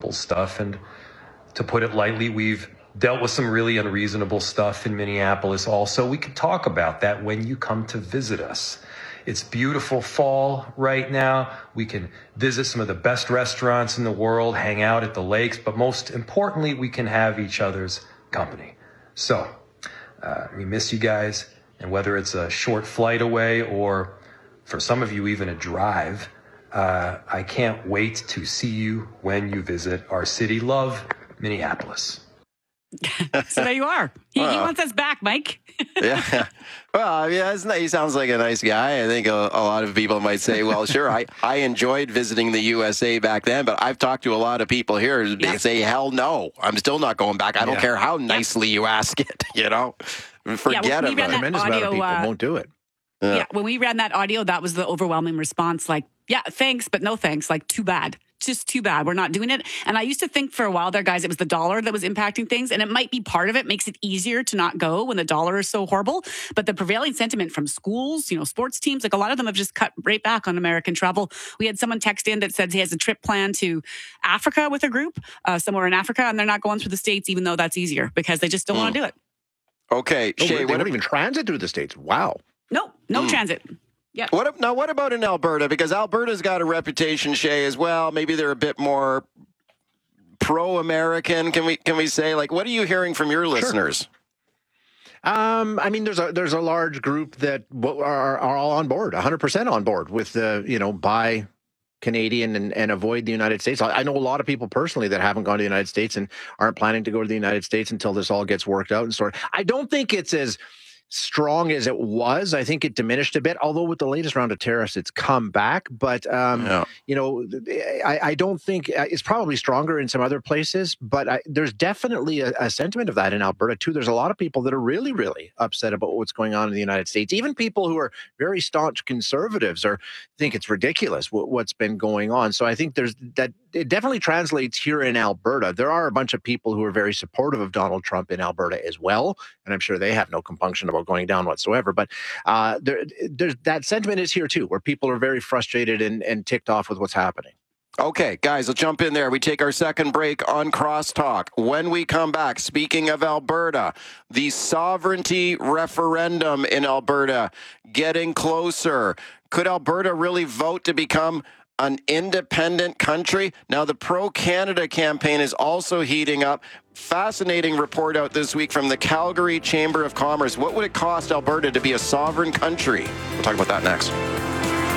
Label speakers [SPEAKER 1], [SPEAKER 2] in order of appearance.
[SPEAKER 1] unreasonable stuff. And to put it lightly, we've dealt with some really unreasonable stuff in Minneapolis also. We could talk about that when you come to visit us. It's beautiful fall right now. We can visit some of the best restaurants in the world, hang out at the lakes, but most importantly, we can have each other's company. So we miss you guys, and whether it's a short flight away or for some of you even a drive, I can't wait to see you when you visit our city. Love, Minneapolis.
[SPEAKER 2] So there you are. He wants us back, Mike.
[SPEAKER 3] Yeah. Well, yeah, he sounds like a nice guy. I think a lot of people might say, well, sure, I enjoyed visiting the USA back then, but I've talked to a lot of people here. They say, hell no, I'm still not going back. I don't care how nicely you ask it, Forget it.
[SPEAKER 4] Tremendous amount of people won't do it.
[SPEAKER 2] Yeah, when we ran that audio, that was the overwhelming response. Like, yeah, thanks, but no thanks. Like, too bad. Just too bad. We're not doing it. And I used to think for a while there, guys, it was the dollar that was impacting things. And it might be part of it, makes it easier to not go when the dollar is so horrible. But the prevailing sentiment from schools, sports teams, like a lot of them have just cut right back on American travel. We had someone text in that said he has a trip planned to Africa with a group, somewhere in Africa, and they're not going through the States, even though that's easier because they just don't want to do it.
[SPEAKER 3] Okay. Shay,
[SPEAKER 4] they won't even transit through the States. Wow.
[SPEAKER 2] No transit. Yeah.
[SPEAKER 3] What about in Alberta? Because Alberta's got a reputation, Shay, as well. Maybe they're a bit more pro-American. Can we say, like, what are you hearing from your listeners?
[SPEAKER 4] I mean, there's a large group that are all on board, 100% on board with the buy Canadian and avoid the United States. I know a lot of people personally that haven't gone to the United States and aren't planning to go to the United States until this all gets worked out and sorted. I don't think it's as strong as it was. I think it diminished a bit, although with the latest round of tariffs, it's come back. But, I don't think it's probably stronger in some other places, but there's definitely a sentiment of that in Alberta too. There's a lot of people that are really, really upset about what's going on in the United States. Even people who are very staunch conservatives think it's ridiculous what's been going on. So I think there's that. It definitely translates here in Alberta. There are a bunch of people who are very supportive of Donald Trump in Alberta as well, and I'm sure they have no compunction about going down whatsoever. But there's that sentiment is here too, where people are very frustrated and ticked off with what's happening.
[SPEAKER 3] Okay, guys, let's jump in there. We take our second break on Crosstalk. When we come back, speaking of Alberta, the sovereignty referendum in Alberta getting closer. Could Alberta really vote to become an independent country? Now, the Pro-Canada campaign is also heating up. Fascinating report out this week from the Calgary Chamber of Commerce. What would it cost Alberta to be a sovereign country? We'll talk about that next.